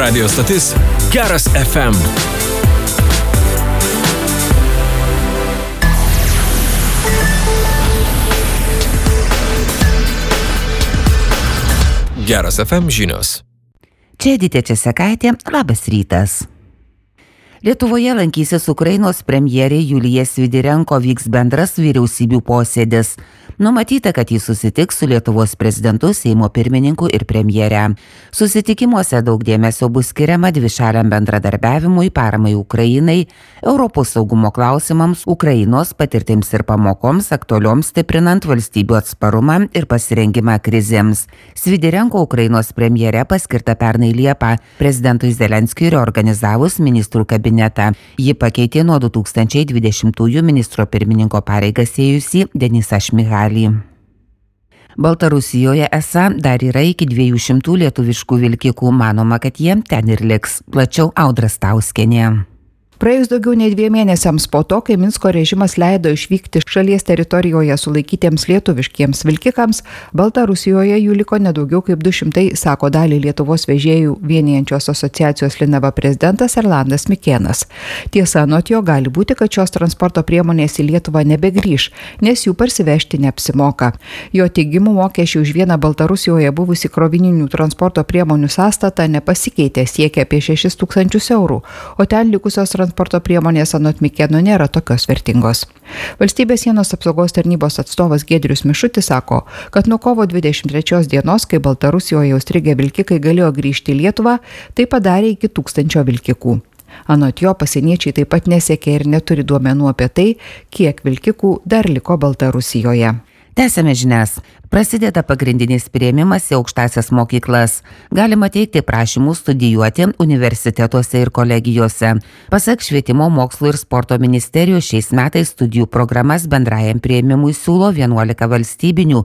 Radio stotis Geras FM. Geras FM žinios. Čia Edita Česekaitė, labas rytas. Lietuvoje lankysis Ukrainos premjerė Julija Svidirenko, vyks bendras vyriausybių posėdis. Numatyta, kad jis susitiks su Lietuvos prezidentu, Seimo pirmininku ir premjere. Susitikimuose daug dėmesio bus skiriama dvišaliam bendradarbiavimui, paramai Ukrainai, Europos saugumo klausimams, Ukrainos patirtims ir pamokoms, aktualioms stiprinant valstybių atsparumą ir pasirengimą krizėms. Svidirenko Ukrainos premjere paskirta pernai Liepą prezidentui Zelenskiui reorganizavus ministrų kabinetą. Ji pakeitė nuo 2020 ministro pirmininko pareigas ėjusį Denisą Šmihalį. Baltarusijoje esą dar yra iki 200 lietuviškų vilkikų, manoma, kad jie ten ir liks. Plačiau Audra Stauskienė. Praėjus daugiau nei 2 mėnesiams po to, kai Minsko režimas leido išvykti šalies teritorijoje sulaikytiems lietuviškiems vilkikams, Baltarusijoje jų liko nedaugiau kaip 200, sako dalį Lietuvos vežėjų vienijančios asociacijos Linava prezidentas Erlandas Mikėnas. Tiesa, anot jo gali būti, kad šios transporto priemonės į Lietuvą nebegrįš, nes jų parsivežti neapsimoka. Jo teigimu, mokesčiai už vieną Baltarusijoje buvusi krovininių transporto priemonių sąstatą nepasikeitė, siekia apie 6 000 eurų, o ten likusios transporto priemonės anot Mikėno nėra tokios vertingos. Valstybės sienos apsaugos tarnybos atstovas Giedrius Mišutis sako, kad nuo kovo 23 dienos, kai Baltarusijoje užstrigę vilkikai galėjo grįžti į Lietuvą, tai padarė iki 1000 vilkikų. Anot jo, pasieniečiai taip pat nesiekė ir neturi duomenų apie tai, kiek vilkikų dar liko Baltarusijoje. Tęsiame žinias. Prasideda pagrindinis priėmimas į aukštąsias mokyklas. Galima teikti prašymus studijuoti universitetuose ir kolegijose. Pasak Švietimo, mokslo ir sporto ministerijos šiais metais studijų programas bendrajam priėmimui siūlo 11 valstybinių